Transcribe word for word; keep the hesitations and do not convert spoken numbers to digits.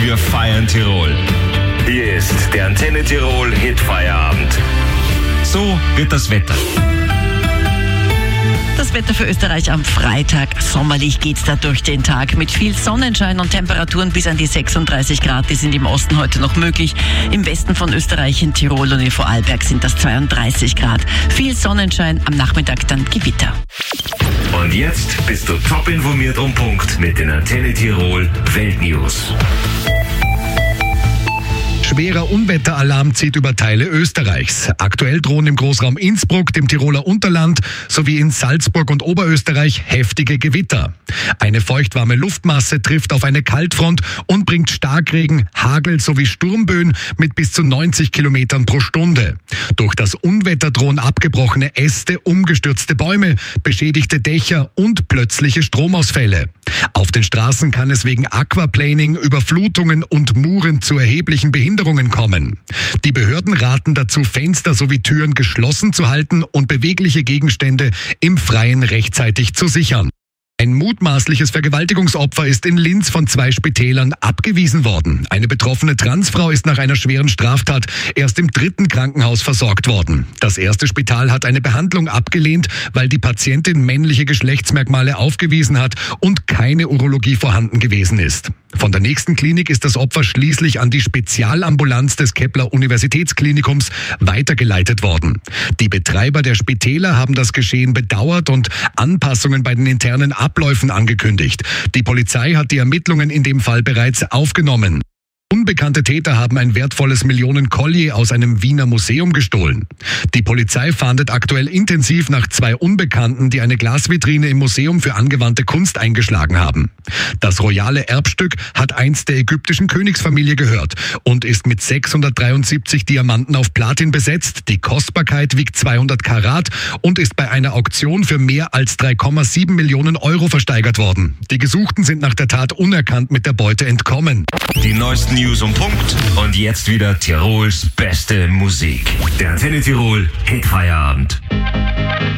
Wir feiern Tirol. Hier ist der Antenne Tirol Hitfeierabend. So wird das Wetter. Das Wetter für Österreich am Freitag. Sommerlich geht's da durch den Tag mit viel Sonnenschein und Temperaturen bis an die sechsunddreißig Grad. Die sind im Osten heute noch möglich. Im Westen von Österreich, in Tirol und in Vorarlberg sind das zweiunddreißig Grad. Viel Sonnenschein, am Nachmittag dann Gewitter. Und jetzt bist du top informiert um Punkt mit den Antenne Tirol Weltnews. Schwerer Unwetteralarm zieht über Teile Österreichs. Aktuell drohen im Großraum Innsbruck, dem Tiroler Unterland sowie in Salzburg und Oberösterreich heftige Gewitter. Eine feuchtwarme Luftmasse trifft auf eine Kaltfront und bringt Starkregen, Hagel sowie Sturmböen mit bis zu neunzig Kilometern pro Stunde. Durch das Unwetter drohen abgebrochene Äste, umgestürzte Bäume, beschädigte Dächer und plötzliche Stromausfälle. Auf den Straßen kann es wegen Aquaplaning, Überflutungen und Muren zu erheblichen Behinderungen kommen. Die Behörden raten dazu, Fenster sowie Türen geschlossen zu halten und bewegliche Gegenstände im Freien rechtzeitig zu sichern. Ein mutmaßliches Vergewaltigungsopfer ist in Linz von zwei Spitälern abgewiesen worden. Eine betroffene Transfrau ist nach einer schweren Straftat erst im dritten Krankenhaus versorgt worden. Das erste Spital hat eine Behandlung abgelehnt, weil die Patientin männliche Geschlechtsmerkmale aufgewiesen hat und keine Urologie vorhanden gewesen ist. Von der nächsten Klinik ist das Opfer schließlich an die Spezialambulanz des Kepler Universitätsklinikums weitergeleitet worden. Die Betreiber der Spitäler haben das Geschehen bedauert und Anpassungen bei den internen Abläufen angekündigt. Die Polizei hat die Ermittlungen in dem Fall bereits aufgenommen. Unbekannte Täter haben ein wertvolles Millionen-Collier aus einem Wiener Museum gestohlen. Die Polizei fahndet aktuell intensiv nach zwei Unbekannten, die eine Glasvitrine im Museum für angewandte Kunst eingeschlagen haben. Das royale Erbstück hat einst der ägyptischen Königsfamilie gehört und ist mit sechshundertdreiundsiebzig Diamanten auf Platin besetzt. Die Kostbarkeit wiegt zweihundert Karat und ist bei einer Auktion für mehr als drei Komma sieben Millionen Euro versteigert worden. Die Gesuchten sind nach der Tat unerkannt mit der Beute entkommen. Die neuesten News um Punkt und jetzt wieder Tirols beste Musik. Der Antenne Tirol Hitfeierabend.